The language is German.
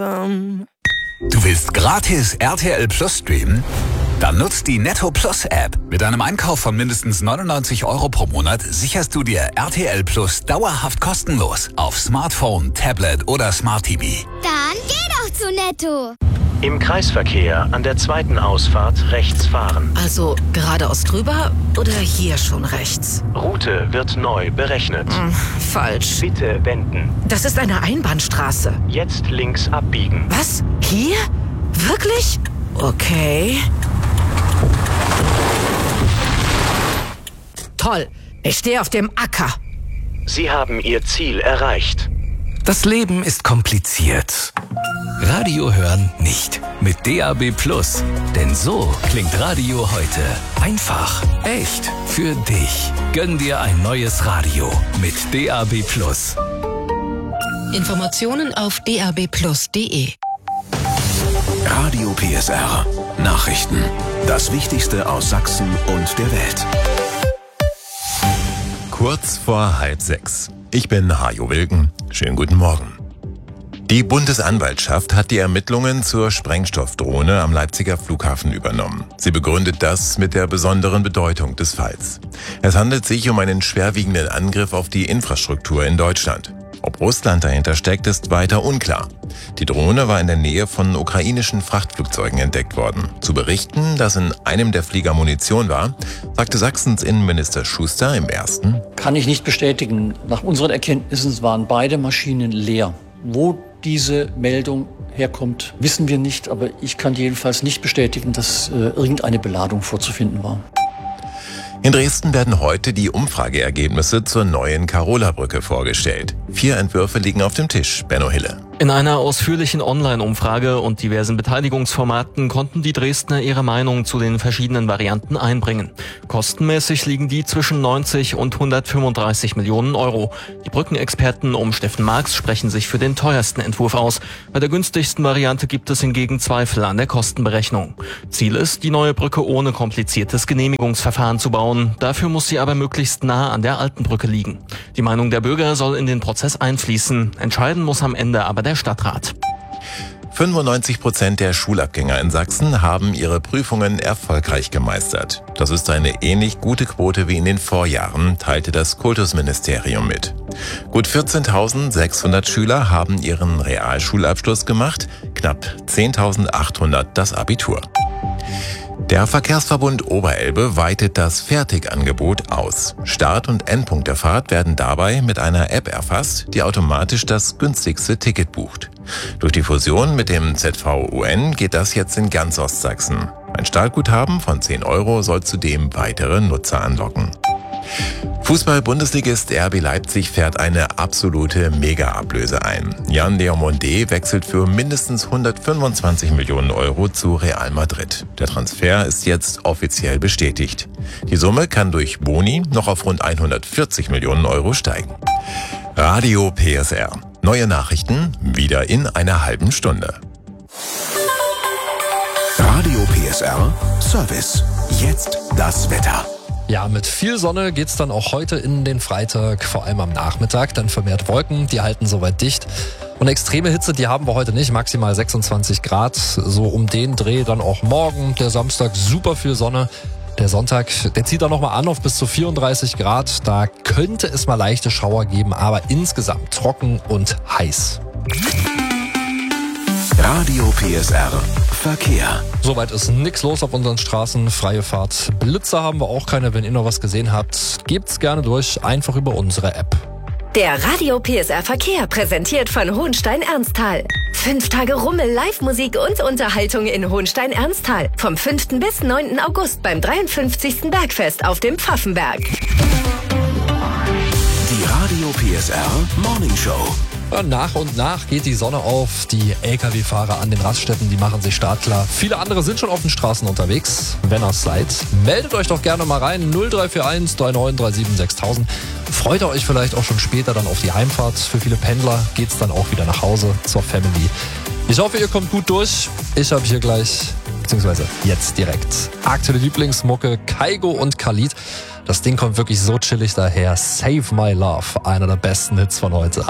Du willst gratis RTL Plus streamen? Dann nutzt die Netto Plus App. Mit einem Einkauf von mindestens 99 € pro Monat sicherst du dir RTL Plus dauerhaft kostenlos auf Smartphone, Tablet oder Smart TV. Dann geh doch zu Netto. Im Kreisverkehr an der zweiten Ausfahrt rechts fahren. Also geradeaus drüber oder hier schon rechts? Route wird neu berechnet. Falsch. Bitte wenden. Das ist eine Einbahnstraße. Jetzt links abbiegen. Was? Hier? Wirklich? Okay. Toll. Ich stehe auf dem Acker. Sie haben Ihr Ziel erreicht. Das Leben ist kompliziert. Radio hören nicht. Mit DAB+. Denn so klingt Radio heute. Einfach, echt, für dich. Gönn dir ein neues Radio mit DAB+. Informationen auf dabplus.de. Radio PSR. Nachrichten. Das Wichtigste aus Sachsen und der Welt. Kurz vor 5:30. Ich bin Hajo Wilken. Schönen guten Morgen. Die Bundesanwaltschaft hat die Ermittlungen zur Sprengstoffdrohne am Leipziger Flughafen übernommen. Sie begründet das mit der besonderen Bedeutung des Falls. Es handelt sich um einen schwerwiegenden Angriff auf die Infrastruktur in Deutschland. Ob Russland dahinter steckt, ist weiter unklar. Die Drohne war in der Nähe von ukrainischen Frachtflugzeugen entdeckt worden. Zu berichten, dass in einem der Flieger Munition war, sagte Sachsens Innenminister Schuster im ersten: Kann ich nicht bestätigen. Nach unseren Erkenntnissen waren beide Maschinen leer. Wo diese Meldung herkommt, wissen wir nicht, aber ich kann jedenfalls nicht bestätigen, dass irgendeine Beladung vorzufinden war. In Dresden werden heute die Umfrageergebnisse zur neuen Karola-Brücke vorgestellt. 4 Entwürfe liegen auf dem Tisch. Benno Hille. In einer ausführlichen Online-Umfrage und diversen Beteiligungsformaten konnten die Dresdner ihre Meinung zu den verschiedenen Varianten einbringen. Kostenmäßig liegen die zwischen 90 und 135 Millionen Euro. Die Brückenexperten um Steffen Marx sprechen sich für den teuersten Entwurf aus. Bei der günstigsten Variante gibt es hingegen Zweifel an der Kostenberechnung. Ziel ist, die neue Brücke ohne kompliziertes Genehmigungsverfahren zu bauen. Dafür muss sie aber möglichst nah an der alten Brücke liegen. Die Meinung der Bürger soll in den Prozess einfließen. Entscheiden muss am Ende aber der Stadtrat. 95% der Schulabgänger in Sachsen haben ihre Prüfungen erfolgreich gemeistert. Das ist eine ähnlich gute Quote wie in den Vorjahren, teilte das Kultusministerium mit. Gut 14.600 Schüler haben ihren Realschulabschluss gemacht, knapp 10.800 das Abitur. Der Verkehrsverbund Oberelbe weitet das Fertigangebot aus. Start- und Endpunkt der Fahrt werden dabei mit einer App erfasst, die automatisch das günstigste Ticket bucht. Durch die Fusion mit dem ZVUN geht das jetzt in ganz Ostsachsen. Ein Startguthaben von 10 € soll zudem weitere Nutzer anlocken. Fußball-Bundesligist RB Leipzig fährt eine absolute Mega-Ablöse ein. Jan Diomande wechselt für mindestens 125 Millionen € zu Real Madrid. Der Transfer ist jetzt offiziell bestätigt. Die Summe kann durch Boni noch auf rund 140 Millionen € steigen. Radio PSR. Neue Nachrichten wieder in einer halben Stunde. Radio PSR Service. Jetzt das Wetter. Ja, mit viel Sonne geht's dann auch heute in den Freitag, vor allem am Nachmittag. Dann vermehrt Wolken, die halten soweit dicht. Und extreme Hitze, die haben wir heute nicht, maximal 26 Grad. So um den Dreh dann auch morgen. Der Samstag super viel Sonne. Der Sonntag, der zieht dann nochmal an auf bis zu 34 Grad. Da könnte es mal leichte Schauer geben, aber insgesamt trocken und heiß. Radio PSR Verkehr. Soweit ist nichts los auf unseren Straßen. Freie Fahrt. Blitzer haben wir auch keine. Wenn ihr noch was gesehen habt, gebt's gerne durch. Einfach über unsere App. Der Radio PSR Verkehr präsentiert von Hohenstein-Ernsthal. 5 Tage Rummel, Live-Musik und Unterhaltung in Hohenstein-Ernsthal. Vom 5. bis 9. August beim 53. Bergfest auf dem Pfaffenberg. Die Radio PSR Morning Show. Nach und nach geht die Sonne auf. Die Lkw-Fahrer an den Raststätten, die machen sich startklar. Viele andere sind schon auf den Straßen unterwegs. Wenn ihr seid, meldet euch doch gerne mal rein. 0341 3937 6000. Freut ihr euch vielleicht auch schon später dann auf die Heimfahrt. Für viele Pendler geht's dann auch wieder nach Hause zur Family. Ich hoffe, ihr kommt gut durch. Ich habe hier gleich, beziehungsweise jetzt direkt, aktuelle Lieblingsmucke Kaigo und Khalid. Das Ding kommt wirklich so chillig daher. Save My Love, einer der besten Hits von heute.